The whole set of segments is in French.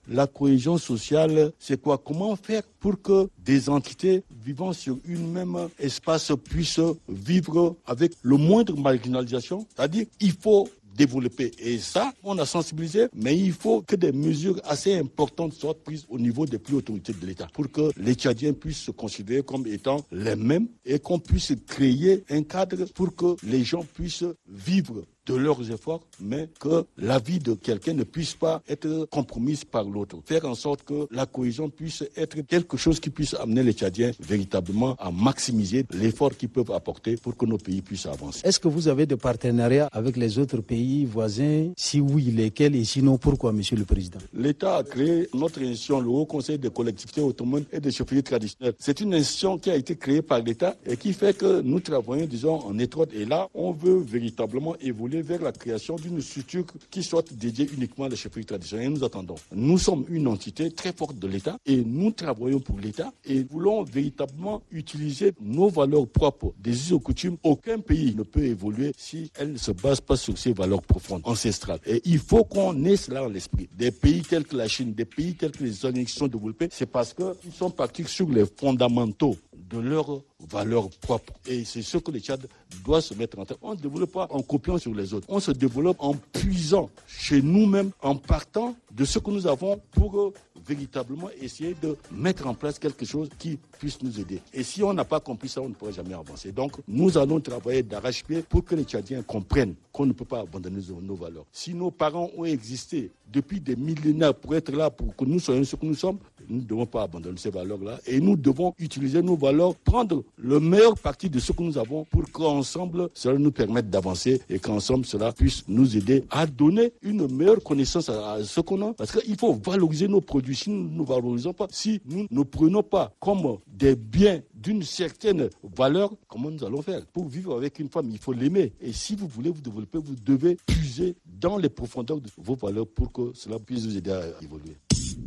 la cohésion sociale, c'est quoi? Comment faire pour que des entités vivant sur une même espace puissent vivre avec le moindre marginalisation? C'est-à-dire, il faut développer. Et ça, on a sensibilisé, mais il faut que des mesures assez importantes soient prises au niveau des plus hautes autorités de l'État pour que les Tchadiens puissent se considérer comme étant les mêmes et qu'on puisse créer un cadre pour que les gens puissent vivre de leurs efforts, mais que la vie de quelqu'un ne puisse pas être compromise par l'autre. Faire en sorte que la cohésion puisse être quelque chose qui puisse amener les Tchadiens véritablement à maximiser l'effort qu'ils peuvent apporter pour que nos pays puissent avancer. Est-ce que vous avez des partenariats avec les autres pays voisins? Si oui, lesquels et sinon pourquoi, Monsieur le Président? L'État a créé notre institution, le Haut Conseil des collectivités autonomes et des chefferies traditionnelles. C'est une institution qui a été créée par l'État et qui fait que nous travaillons, disons, en étroite. Et là, on veut véritablement évoluer vers la création d'une structure qui soit dédiée uniquement à la chefferie traditionnelle. Et nous attendons. Nous sommes une entité très forte de l'État et nous travaillons pour l'État et voulons véritablement utiliser nos valeurs propres, des us et coutumes. Aucun pays ne peut évoluer si elle ne se base pas sur ses valeurs profondes, ancestrales. Et il faut qu'on ait cela en l'esprit. Des pays tels que la Chine, des pays tels que les États-Unis qui sont développés, c'est parce qu'ils sont partis sur les fondamentaux de leurs valeurs propres. Et c'est ce que le Tchad doit se mettre en tête. On ne développe pas en copiant sur les autres. On se développe en puisant chez nous-mêmes, en partant de ce que nous avons pour véritablement essayer de mettre en place quelque chose qui puisse nous aider. Et si on n'a pas compris ça, on ne pourra jamais avancer. Donc, nous allons travailler d'arrache-pied pour que les Tchadiens comprennent qu'on ne peut pas abandonner nos valeurs. Si nos parents ont existé depuis des millénaires pour être là, pour que nous soyons ce que nous sommes, nous ne devons pas abandonner ces valeurs-là. Et nous devons utiliser nos valeurs, prendre le meilleur parti de ce que nous avons pour qu'ensemble, cela nous permette d'avancer et qu'ensemble, cela puisse nous aider à donner une meilleure connaissance à ce qu'on a. Parce qu'il faut valoriser nos produits. Si nous ne valorisons pas, si nous ne prenons pas comme des biens d'une certaine valeur, comment nous allons faire? Pour vivre avec une femme, il faut l'aimer. Et si vous voulez vous développer, vous devez puiser dans les profondeurs de vos valeurs pour que cela puisse vous aider à évoluer.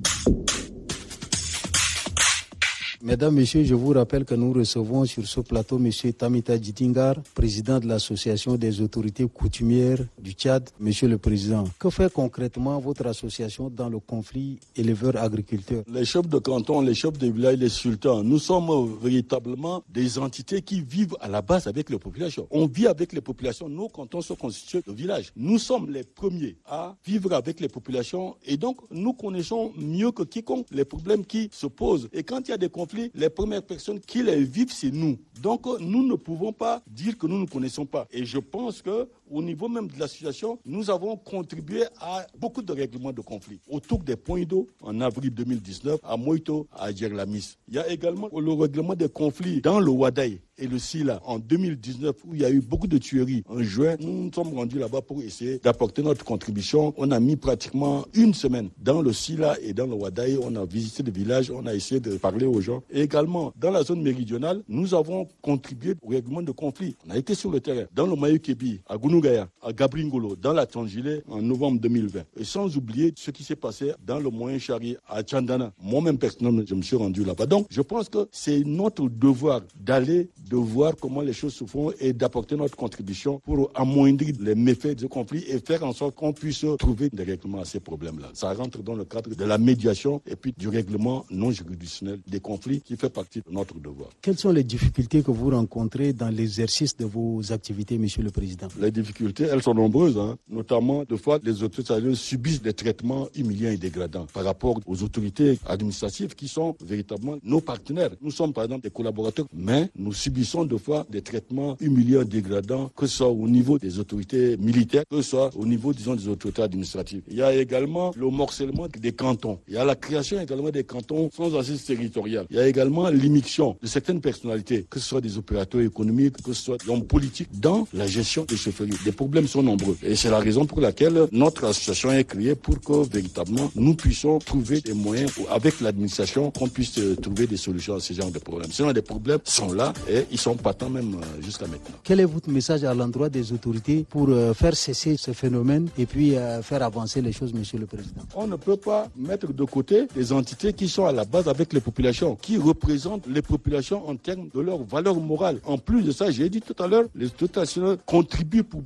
Mesdames, Messieurs, je vous rappelle que nous recevons sur ce plateau M. Tamita Djitingar, président de l'Association des autorités coutumières du Tchad. Monsieur le Président, que fait concrètement votre association dans le conflit éleveurs-agriculteurs? Les chefs de canton, les chefs de village, les sultans, nous sommes véritablement des entités qui vivent à la base avec les populations. On vit avec les populations, nos cantons sont constitués de villages. Nous sommes les premiers à vivre avec les populations et donc nous connaissons mieux que quiconque les problèmes qui se posent. Et quand il y a des conflits, les premières personnes qui les vivent, c'est nous. Donc, nous ne pouvons pas dire que nous ne connaissons pas. Et je pense que au niveau même de l'association, nous avons contribué à beaucoup de règlements de conflits. Autour des points d'eau, en avril 2019, à Moïto, à Djerlamis. Il y a également le règlement des conflits dans le Wadaï et le Sila en 2019, où il y a eu beaucoup de tueries. En juin, nous nous sommes rendus là-bas pour essayer d'apporter notre contribution. On a mis pratiquement une semaine dans le Sila et dans le Wadaï. On a visité le village, on a essayé de parler aux gens. Et également, dans la zone méridionale, nous avons contribué au règlement de conflits. On a été sur le terrain, dans le Mayukebi, à Gounugaya, à Gabringolo, dans la Tangilé, en novembre 2020. Et sans oublier ce qui s'est passé dans le Moyen Chari, à Tchandana. Moi-même, personnellement, je me suis rendu là-bas. Donc, je pense que c'est notre devoir d'aller, de voir comment les choses se font et d'apporter notre contribution pour amoindrir les méfaits du conflit et faire en sorte qu'on puisse trouver des règlements à ces problèmes-là. Ça rentre dans le cadre de la médiation et puis du règlement non juridictionnel des conflits qui fait partie de notre devoir. Quelles sont les difficultés que vous rencontrez dans l'exercice de vos activités, Monsieur le Président? Les difficultés, elles sont nombreuses, notamment, de fois, les autorités subissent des traitements humiliants et dégradants par rapport aux autorités administratives qui sont véritablement nos partenaires. Nous sommes, par exemple, des collaborateurs, mais nous subissons de fois des traitements humiliants et dégradants, que ce soit au niveau des autorités militaires, que ce soit au niveau, disons, des autorités administratives. Il y a également le morcellement des cantons. Il y a la création également des cantons sans assise territoriale. Il y a également l'immixtion de certaines personnalités, que ce soit des opérateurs économiques, que ce soit des hommes politiques, dans la gestion des chefferies. Les problèmes sont nombreux. Et c'est la raison pour laquelle notre association est créée pour que, véritablement, nous puissions trouver des moyens, avec l'administration, qu'on puisse trouver des solutions à ce genre de problèmes. Sinon, les problèmes sont là et ils sont patents même jusqu'à maintenant. Quel est votre message à l'endroit des autorités pour faire cesser ce phénomène et puis faire avancer les choses, Monsieur le Président? On ne peut pas mettre de côté des entités qui sont à la base avec les populations, qui représentent les populations en termes de leur valeur morale. En plus de ça, j'ai dit tout à l'heure, les autorités nationales contribuent pour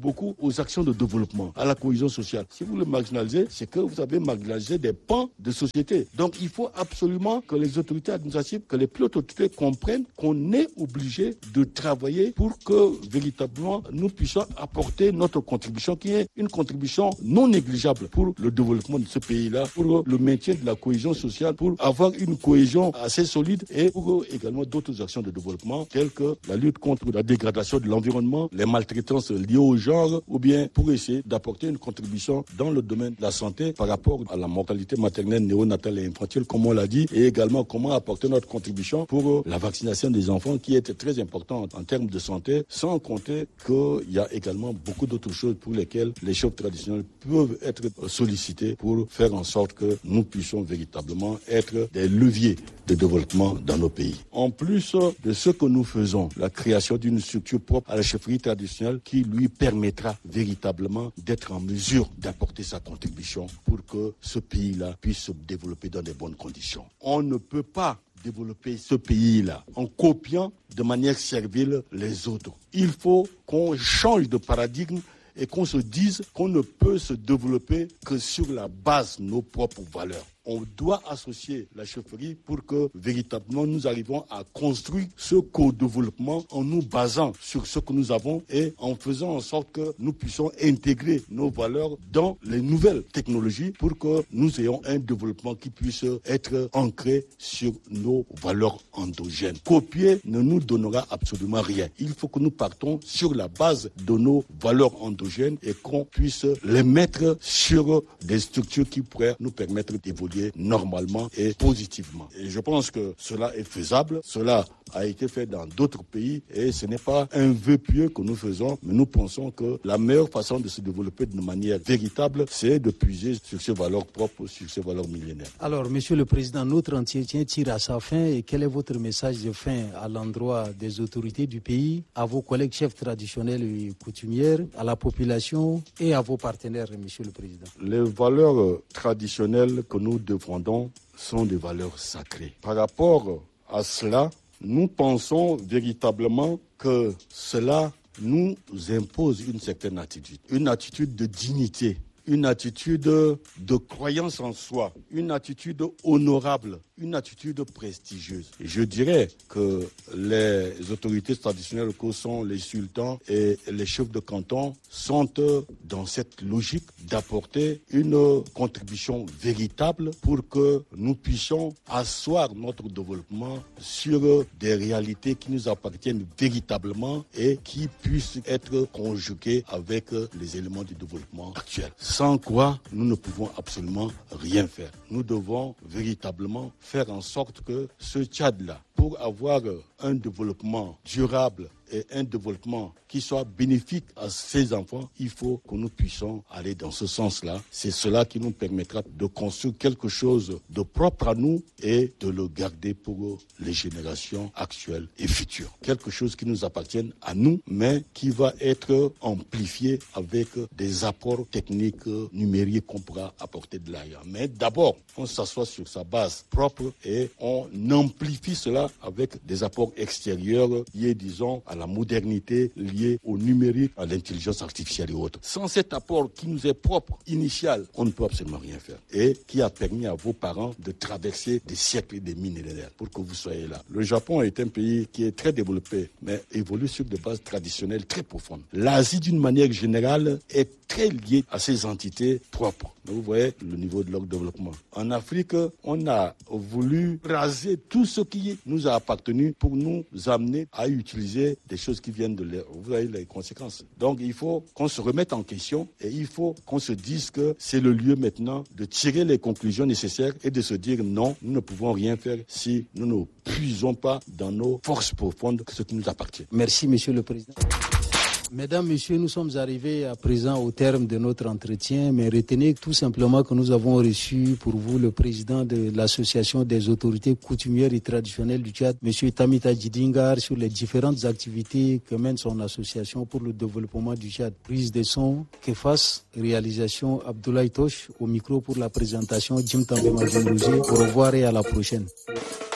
beaucoup aux actions de développement, à la cohésion sociale. Si vous le marginalisez, c'est que vous avez marginalisé des pans de société. Donc il faut absolument que les autorités administratives, que les plus hautes autorités comprennent qu'on est obligé de travailler pour que véritablement nous puissions apporter notre contribution, qui est une contribution non négligeable pour le développement de ce pays-là, pour le maintien de la cohésion sociale, pour avoir une cohésion assez solide et pour également d'autres actions de développement telles que la lutte contre la dégradation de l'environnement, les maltraitances liées au genre, ou bien pour essayer d'apporter une contribution dans le domaine de la santé par rapport à la mortalité maternelle, néonatale et infantile, comme on l'a dit, et également comment apporter notre contribution pour la vaccination des enfants qui est très importante en termes de santé, sans compter qu'il y a également beaucoup d'autres choses pour lesquelles les chefs traditionnels peuvent être sollicités pour faire en sorte que nous puissions véritablement être des leviers de développement dans nos pays. En plus de ce que nous faisons, la création d'une structure propre à la chefferie traditionnelle qui lui permettra véritablement d'être en mesure d'apporter sa contribution pour que ce pays-là puisse se développer dans de bonnes conditions. On ne peut pas développer ce pays-là en copiant de manière servile les autres. Il faut qu'on change de paradigme et qu'on se dise qu'on ne peut se développer que sur la base de nos propres valeurs. On doit associer la chefferie pour que véritablement nous arrivons à construire ce co-développement en nous basant sur ce que nous avons et en faisant en sorte que nous puissions intégrer nos valeurs dans les nouvelles technologies pour que nous ayons un développement qui puisse être ancré sur nos valeurs endogènes. Copier ne nous donnera absolument rien. Il faut que nous partons sur la base de nos valeurs endogènes et qu'on puisse les mettre sur des structures qui pourraient nous permettre d'évoluer normalement et positivement. Et je pense que cela est faisable, cela a été fait dans d'autres pays et ce n'est pas un vœu pieux que nous faisons, mais nous pensons que la meilleure façon de se développer de manière véritable, c'est de puiser sur ces valeurs propres, sur ces valeurs millénaires. Alors, Monsieur le Président, notre entretien tire à sa fin et quel est votre message de fin à l'endroit des autorités du pays, à vos collègues chefs traditionnels et coutumières, à la population et à vos partenaires, Monsieur le Président? Les valeurs traditionnelles que nous défendons sont des valeurs sacrées. Par rapport à cela, nous pensons véritablement que cela nous impose une certaine attitude de dignité, une attitude de croyance en soi, une attitude honorable, une attitude prestigieuse. Et je dirais que les autorités traditionnelles que sont les sultans et les chefs de canton sont dans cette logique d'apporter une contribution véritable pour que nous puissions asseoir notre développement sur des réalités qui nous appartiennent véritablement et qui puissent être conjuguées avec les éléments du développement actuel. Sans quoi nous ne pouvons absolument rien faire. Nous devons véritablement faire en sorte que ce Tchad-là, pour avoir un développement durable et un développement qui soit bénéfique à ses enfants, il faut que nous puissions aller dans ce sens-là. C'est cela qui nous permettra de construire quelque chose de propre à nous et de le garder pour les générations actuelles et futures. Quelque chose qui nous appartienne à nous, mais qui va être amplifié avec des apports techniques, numériques qu'on pourra apporter de l'ailleurs. Mais d'abord, on s'assoit sur sa base propre et on amplifie cela avec des apports extérieurs liés, disons, à la modernité, liée au numérique, à l'intelligence artificielle et autres. Sans cet apport qui nous est propre, initial, on ne peut absolument rien faire. Et qui a permis à vos parents de traverser des siècles et des millénaires pour que vous soyez là. Le Japon est un pays qui est très développé, mais évolue sur des bases traditionnelles très profondes. L'Asie, d'une manière générale, est très liée à ces entités propres. Vous voyez le niveau de leur développement. En Afrique, on a voulu raser tout ce qui nous a appartenu pour nous amener à utiliser des choses qui viennent de l'air. Vous voyez les conséquences. Donc il faut qu'on se remette en question et il faut qu'on se dise que c'est le lieu maintenant de tirer les conclusions nécessaires et de se dire non, nous ne pouvons rien faire si nous ne puisons pas dans nos forces profondes ce qui nous appartient. Merci, Monsieur le Président. Mesdames, Messieurs, nous sommes arrivés à présent au terme de notre entretien, mais retenez tout simplement que nous avons reçu pour vous le président de l'Association des autorités coutumières et traditionnelles du Tchad, M. Tamita Djidingar, sur les différentes activités que mène son association pour le développement du Tchad. Prise de son, Kefas, réalisation Abdoulaye Tosh, au micro pour la présentation Jim Tambema Djemrouzi. Au revoir et à la prochaine.